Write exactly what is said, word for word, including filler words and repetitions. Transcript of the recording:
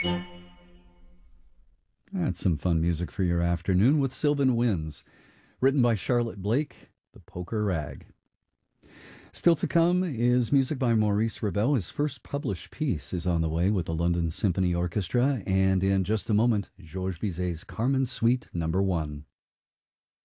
That's some fun music for your afternoon with Sylvan Winds, written by Charlotte Blake, The Poker Rag. Still to come is music by Maurice Ravel. His first published piece is on the way with the London Symphony Orchestra, and in just a moment, Georges Bizet's Carmen Suite Number One.